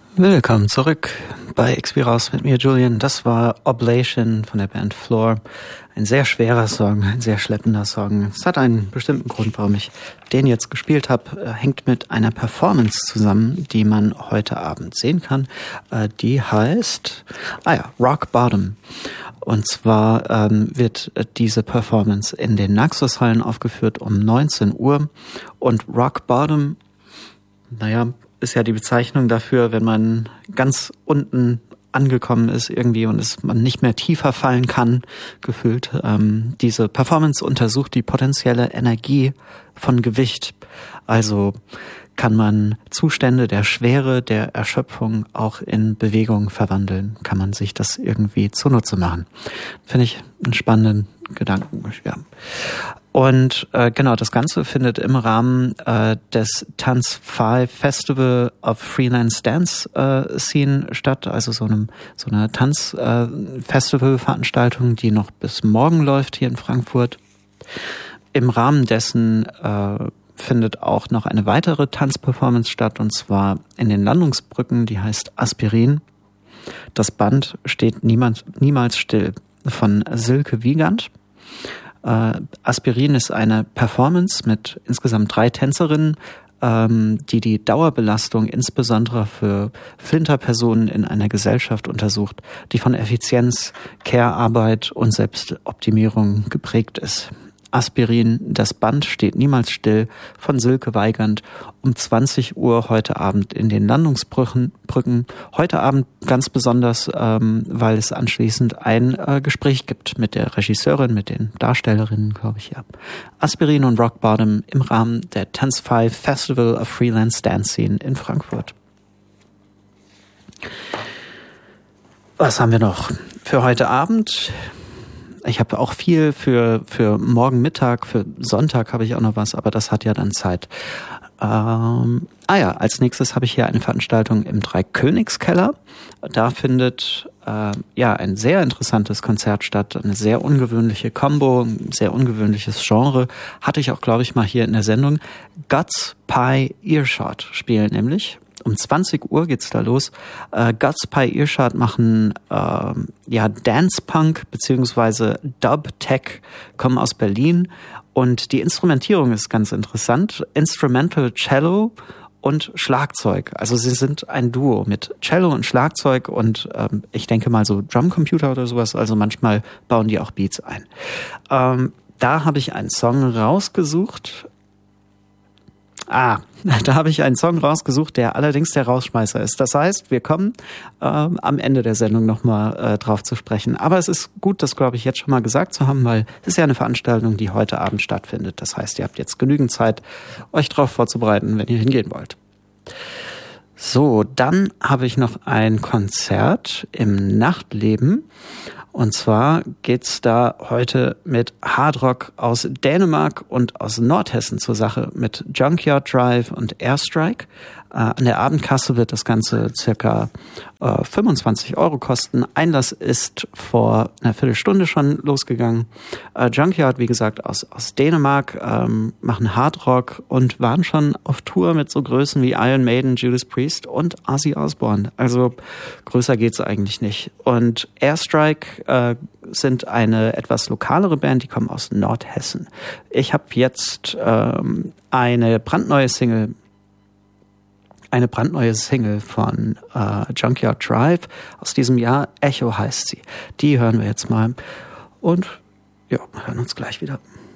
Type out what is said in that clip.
Willkommen zurück bei Xp-Raus mit mir, Julian. Das war Oblation von der Band Floor. Ein sehr schwerer Song, ein sehr schleppender Song. Es hat einen bestimmten Grund, warum ich den jetzt gespielt habe. Hängt mit einer Performance zusammen, die man heute Abend sehen kann. Die heißt, Rock Bottom. Und zwar wird diese Performance in den Naxos-Hallen aufgeführt um 19 Uhr. Und Rock Bottom, ist ja die Bezeichnung dafür, wenn man ganz unten angekommen ist irgendwie und man nicht mehr tiefer fallen kann, gefühlt. Diese Performance untersucht die potenzielle Energie von Gewicht. Also kann man Zustände der Schwere, der Erschöpfung auch in Bewegung verwandeln. Kann man sich das irgendwie zunutze machen. Finde ich einen spannenden Gedanken, ja. Und das Ganze findet im Rahmen des Tanz 5 Festival of Freelance Dance Scene statt, also so eine Tanzfestival-Veranstaltung, die noch bis morgen läuft hier in Frankfurt. Im Rahmen dessen findet auch noch eine weitere Tanzperformance statt, und zwar in den Landungsbrücken, die heißt Aspirin. Das Band steht niemals still von Silke Wiegand. Aspirin ist eine Performance mit insgesamt 3 Tänzerinnen, die Dauerbelastung insbesondere für Flinterpersonen in einer Gesellschaft untersucht, die von Effizienz, Care-Arbeit und Selbstoptimierung geprägt ist. Aspirin, das Band steht niemals still von Silke Wiegand um 20 Uhr heute Abend in den Landungsbrücken. Heute Abend ganz besonders, weil es anschließend ein Gespräch gibt mit der Regisseurin, mit den Darstellerinnen, glaube ich, ja. Aspirin und Rock Bottom im Rahmen der Tanz 5 Festival of Freelance Dance Scene in Frankfurt. Was haben wir noch für heute Abend? Ich habe auch viel für morgen Mittag, für Sonntag habe ich auch noch was, aber das hat ja dann Zeit. Als nächstes habe ich hier eine Veranstaltung im Dreikönigskeller. Da findet ein sehr interessantes Konzert statt, eine sehr ungewöhnliche Combo, ein sehr ungewöhnliches Genre. Hatte ich auch, glaube ich, mal hier in der Sendung. Guts Pie Earshot spielen nämlich. Um 20 Uhr geht's da los. Guts Pie Earshot machen Dance Punk beziehungsweise Dub Tech, kommen aus Berlin, und die Instrumentierung ist ganz interessant. Instrumental Cello und Schlagzeug. Also sie sind ein Duo mit Cello und Schlagzeug und ich denke mal so Drumcomputer oder sowas. Also manchmal bauen die auch Beats ein. Da habe ich einen Song rausgesucht. Der allerdings der Rausschmeißer ist. Das heißt, wir kommen am Ende der Sendung nochmal drauf zu sprechen. Aber es ist gut, das, glaube ich, jetzt schon mal gesagt zu haben, weil es ist ja eine Veranstaltung, die heute Abend stattfindet. Das heißt, ihr habt jetzt genügend Zeit, euch darauf vorzubereiten, wenn ihr hingehen wollt. So, dann habe ich noch ein Konzert im Nachtleben. Und zwar geht's da heute mit Hardrock aus Dänemark und aus Nordhessen zur Sache mit Junkyard Drive und Airstrike. An der Abendkasse wird das Ganze circa 25 € kosten. Einlass ist vor einer Viertelstunde schon losgegangen. Junkyard, wie gesagt, aus Dänemark, machen Hardrock und waren schon auf Tour mit so Größen wie Iron Maiden, Judas Priest und Ozzy Osbourne. Also größer geht's eigentlich nicht. Und Airstrike sind eine etwas lokalere Band, die kommen aus Nordhessen. Ich habe jetzt eine brandneue Single von Junkyard Drive aus diesem Jahr. Echo heißt sie. Die hören wir jetzt mal und hören uns gleich wieder.